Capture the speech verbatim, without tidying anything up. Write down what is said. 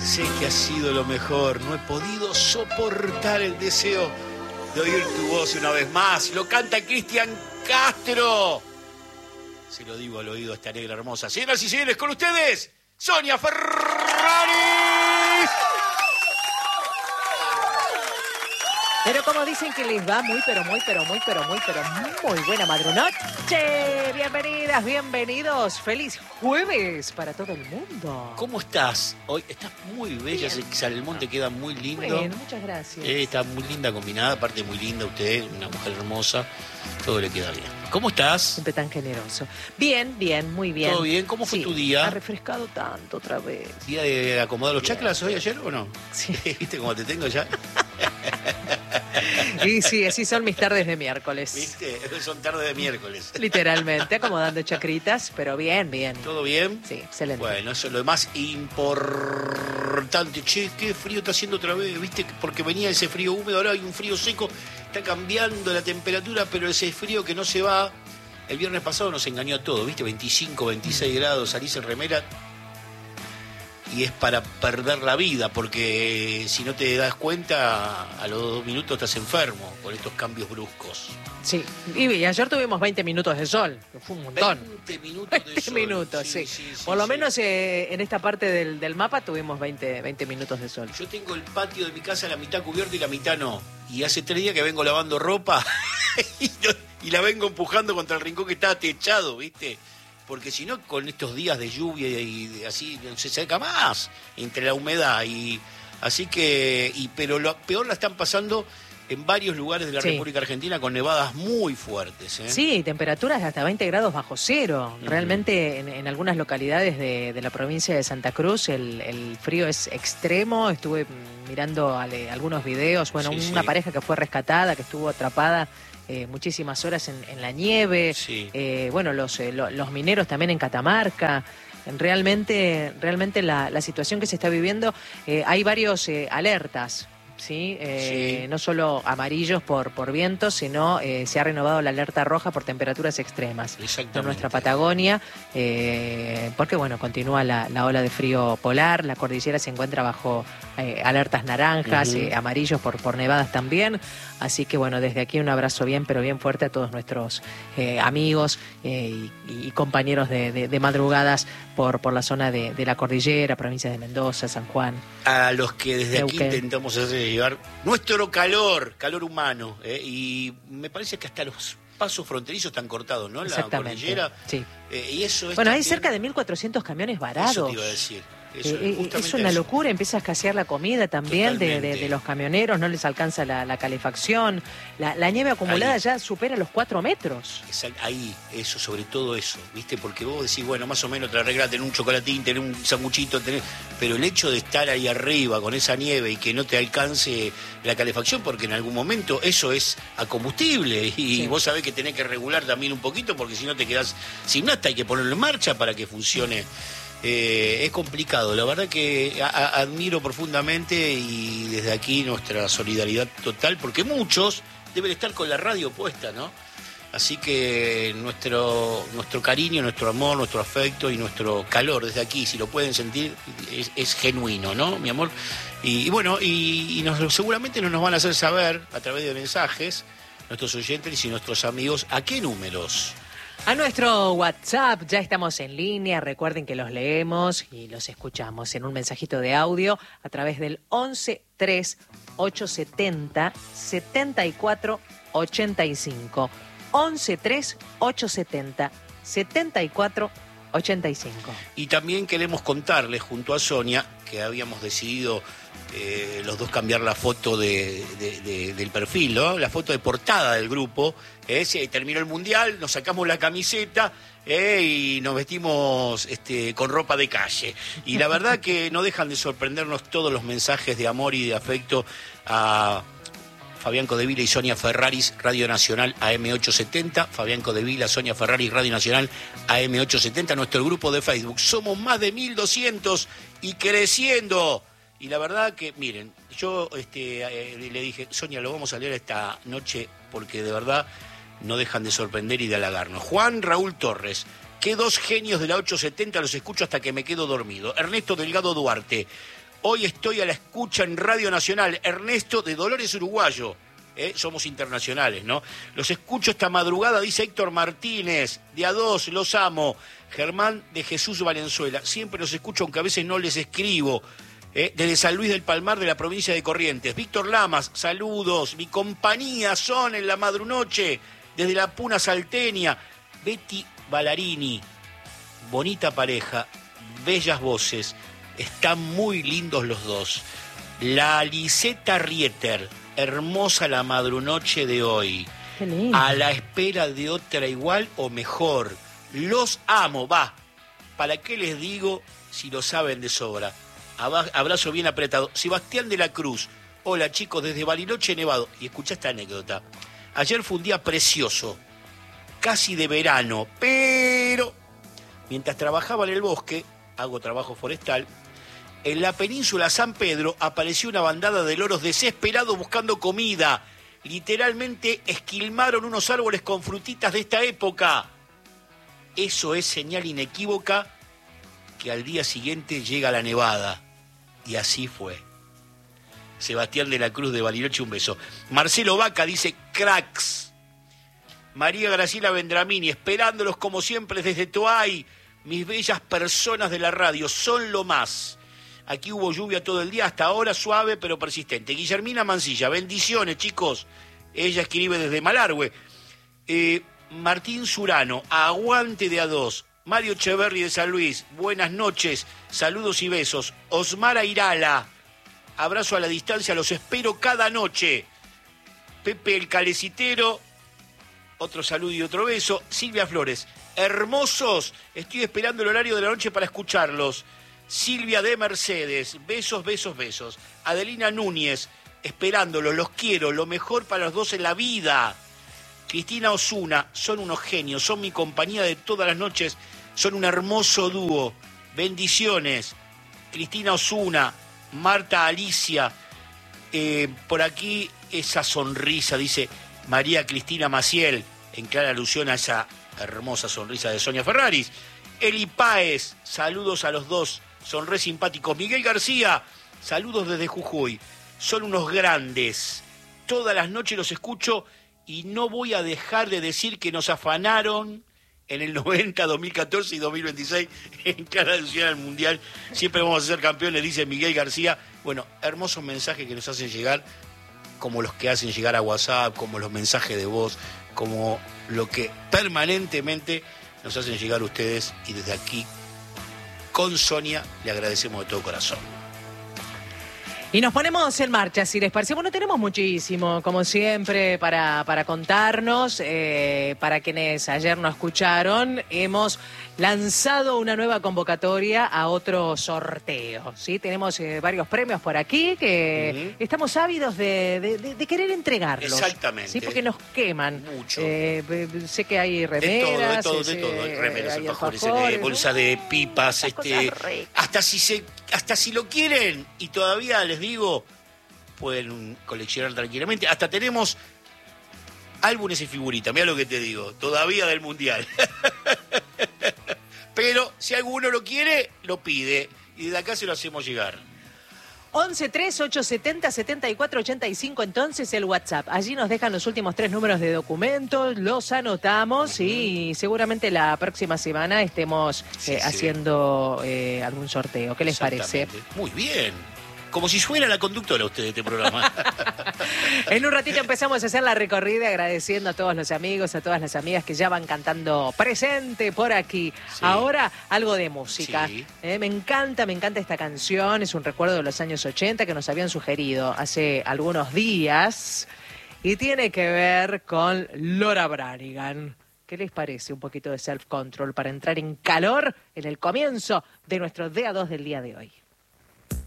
Sé que ha sido lo mejor. No he podido soportar el deseo de oír tu voz una vez más. Lo canta Cristian Castro. Se lo digo al oído a esta negra hermosa. Señoras y señores, con ustedes, Sonia Ferraris. Pero como dicen que les va muy, pero muy, pero muy, pero muy, pero muy buena madrunoche. Bienvenidas, bienvenidos. Feliz jueves para todo el mundo. ¿Cómo estás? Hoy estás muy bella. Bien. Salmonte queda muy lindo. Bueno, muchas gracias. Eh, está muy linda combinada. Aparte muy linda usted, una mujer hermosa. Todo le queda bien. ¿Cómo estás? Siempre tan generoso. Bien, bien, muy bien. ¿Todo bien? ¿Cómo fue Sí, tu día? Ha refrescado tanto otra vez. ¿Día de acomodar los chakras hoy, ayer o no? Sí. ¿Viste cómo te tengo ya? Y sí, así son mis tardes de miércoles. ¿Viste? Son tardes de miércoles. Literalmente, acomodando chacritas, pero bien, bien. ¿Todo bien? Sí, excelente. Bueno, eso es lo más importante. Che, qué frío está haciendo otra vez, ¿viste? Porque venía ese frío húmedo, ahora hay un frío seco. Está cambiando la temperatura, pero ese frío que no se va. El viernes pasado nos engañó a todos, ¿viste? veinticinco, veintiséis grados, salís en remera. Y es para perder la vida, porque si no te das cuenta, a los dos minutos estás enfermo por estos cambios bruscos. Sí, y ayer tuvimos veinte minutos de sol, que fue un montón. veinte minutos de veinte sol. minutos, sí. sí, sí, Por lo sí. menos eh, en esta parte del, del mapa tuvimos veinte, veinte minutos de sol. Yo tengo el patio de mi casa la mitad cubierto y la mitad no. Y hace tres días que vengo lavando ropa y, no- y la vengo empujando contra el rincón que está techado, ¿viste? Porque si no, con estos días de lluvia y de- así, no se seca más entre la humedad. y Así que, y pero lo peor la están pasando en varios lugares de la Sí. República Argentina con nevadas muy fuertes, ¿eh? Sí, temperaturas de hasta veinte grados bajo cero. Ujú. Realmente en, en algunas localidades de, de la provincia de Santa Cruz el, el frío es extremo. Estuve mm, mirando ale- algunos videos, bueno, Sí, una sí. pareja que fue rescatada, que estuvo atrapada eh, muchísimas horas en, en la nieve. Sí. Eh, bueno, los, eh, lo- los mineros también en Catamarca. Realmente, realmente la, la situación que se está viviendo, eh, hay varios eh, alertas. ¿Sí? Eh, Sí. No solo amarillos por, por vientos, sino eh, se ha renovado la alerta roja por temperaturas extremas Exactamente. en nuestra Patagonia, eh, porque bueno, continúa la, la ola de frío polar, la cordillera se encuentra bajo eh, alertas naranjas, Ujú. eh, amarillos por, por nevadas también, así que bueno, desde aquí un abrazo bien, pero bien fuerte a todos nuestros eh, amigos eh, y, y compañeros de, de- de madrugadas por, por la zona de, de la cordillera, provincias de Mendoza, San Juan. A los que desde aquí Neuquén. intentamos hacer llevar nuestro calor, calor humano, ¿eh? Y me parece que hasta los pasos fronterizos están cortados, ¿no? En la Exactamente. cordillera. Sí. Eh, y eso es Bueno, hay también- cerca de mil cuatrocientos camiones varados. Eso te iba a decir. Eso, Eh, eh, justamente es una eso. locura, empieza a escasear la comida también de, de- Totalmente. de los camioneros, no les alcanza la, la calefacción, la, la nieve acumulada Ahí. ya supera los cuatro metros. Exact- Ahí, eso, sobre todo eso, ¿viste? Porque vos decís, bueno, más o menos te arreglas tener un chocolatín, tener un sanguchito, tener... pero el hecho de estar ahí arriba con esa nieve y que no te alcance la calefacción, porque en algún momento eso es a combustible y Sí. vos sabés que tenés que regular también un poquito porque si no te quedás sin nafta, hay que ponerlo en marcha para que funcione. Eh, es complicado, la verdad que a- a- admiro profundamente y desde aquí nuestra solidaridad total, porque muchos deben estar con la radio puesta, ¿no? Así que nuestro, nuestro cariño, nuestro amor, nuestro afecto y nuestro calor desde aquí, si lo pueden sentir, es, es genuino, ¿no, mi amor? Y, y bueno, y, y nos- seguramente nos, nos van a hacer saber a través de mensajes nuestros oyentes y nuestros amigos a qué números. A nuestro WhatsApp ya estamos en línea, recuerden que los leemos y los escuchamos en un mensajito de audio a través del once tres ocho setenta setenta y cuatro ochenta y cinco. once tres ocho setenta setenta y cuatro ochenta y cinco. Y también queremos contarles junto a Sonia que habíamos decidido eh, los dos cambiar la foto de, de- de- del perfil, ¿no? La foto de portada del grupo. Eh, se terminó el mundial, nos sacamos la camiseta eh, y nos vestimos este, con ropa de calle. Y la verdad que no dejan de sorprendernos todos los mensajes de amor y de afecto a Fabián Codevila y Sonia Ferraris, Radio Nacional A M ochocientos setenta. Fabián Codevila, Sonia Ferraris, Radio Nacional A M ochocientos setenta. Nuestro grupo de Facebook. Somos más de mil doscientos y creciendo. Y la verdad que, miren, yo este, eh, le dije, Sonia, lo vamos a leer esta noche porque de verdad no dejan de sorprender y de halagarnos. Juan Raúl Torres. Qué dos genios de la ochocientos setenta, los escucho hasta que me quedo dormido. Ernesto Delgado Duarte. Hoy estoy a la escucha en Radio Nacional. Ernesto de Dolores, Uruguayo. ¿Eh? Somos internacionales, ¿no? Los escucho esta madrugada, dice Héctor Martínez, de A dos, los amo. Germán de Jesús Valenzuela, siempre los escucho, aunque a veces no les escribo. ¿Eh? Desde San Luis del Palmar, de la provincia de Corrientes. Víctor Lamas, saludos. Mi compañía son en la madrunoche, desde la Puna Salteña. Betty Ballarini, bonita pareja, bellas voces, están muy lindos los dos. La Liseta Rieter, hermosa la madrunoche de hoy. Qué lindo. A la espera de otra igual o mejor. Los amo, va. ¿Para qué les digo si lo saben de sobra? Abrazo bien apretado. Sebastián de la Cruz. Hola chicos, desde Bariloche, Nevado. Y escucha esta anécdota. Ayer fue un día precioso, casi de verano, pero mientras trabajaba en el bosque, hago trabajo forestal, en la península San Pedro apareció una bandada de loros desesperados buscando comida. Literalmente esquilmaron unos árboles con frutitas de esta época. Eso es señal inequívoca que al día siguiente llega la nevada. Y así fue. Sebastián de la Cruz de Bariloche, un beso. Marcelo Vaca dice, cracks. María Graciela Vendramini, esperándolos como siempre desde Toay. Mis bellas personas de la radio, son lo más. Aquí hubo lluvia todo el día, hasta ahora suave pero persistente. Guillermina Mancilla, bendiciones chicos. Ella escribe desde Malargüe. Eh, Martín Surano, aguante de A dos. Mario Echeverri de San Luis, buenas noches, saludos y besos. Osmara Irala, abrazo a la distancia, los espero cada noche. Pepe el Calecitero, otro saludo y otro beso. Silvia Flores, hermosos, estoy esperando el horario de la noche para escucharlos. Silvia de Mercedes, besos, besos, besos. Adelina Núñez, esperándolos, los quiero, lo mejor para los dos en la vida. Cristina Osuna, son unos genios, son mi compañía de todas las noches, son un hermoso dúo. Bendiciones. Cristina Osuna, Marta Alicia, eh, por aquí esa sonrisa, dice María Cristina Maciel, en clara alusión a esa hermosa sonrisa de Sonia Ferraris. Eli Páez, saludos a los dos, son re simpáticos. Miguel García, saludos desde Jujuy, son unos grandes. Todas las noches los escucho y no voy a dejar de decir que nos afanaron en el noventa, dos mil catorce y dos mil veintiséis en clara alusión al Mundial. Siempre vamos a ser campeones, dice Miguel García. Bueno, hermosos mensajes que nos hacen llegar, como los que hacen llegar a WhatsApp, como los mensajes de voz, como lo que permanentemente nos hacen llegar ustedes, y desde aquí, con Sonia, le agradecemos de todo corazón. Y nos ponemos en marcha, si les parece. Bueno, tenemos muchísimo, como siempre, para, para contarnos. Eh, para quienes ayer no escucharon, hemos lanzado una nueva convocatoria a otro sorteo, ¿sí? Tenemos eh, varios premios por aquí que uh-huh. estamos ávidos de, de, de, de querer entregarlos. Exactamente. Sí, porque nos queman. Mucho. Eh, sé que hay remeras. De todo, de todo, ese, de todo. Hay remeras, hay alfajores, alfajores, bolsa ¿no? de pipas, este, hasta si se, hasta si lo quieren y todavía les digo, pueden coleccionar tranquilamente. Hasta tenemos álbumes y figuritas, mira lo que te digo, todavía del Mundial. Pero si alguno lo quiere, lo pide y desde acá se lo hacemos llegar. once tres ocho setenta setenta y cuatro ochenta y cinco, entonces el WhatsApp. Allí nos dejan los últimos tres números de documentos, los anotamos uh-huh. y seguramente la próxima semana estemos sí, eh, sí. haciendo eh, algún sorteo. ¿Qué les parece? Muy bien. Como si fuera la conductora usted de este programa. En un ratito empezamos a hacer la recorrida agradeciendo a todos los amigos, a todas las amigas que ya van cantando presente por aquí. Sí. Ahora algo de música. Sí. Eh, me encanta, me encanta esta canción. Es un recuerdo de los años ochenta que nos habían sugerido hace algunos días y tiene que ver con Laura Branigan. ¿Qué les parece un poquito de self-control para entrar en calor en el comienzo de nuestro D A dos del día de hoy?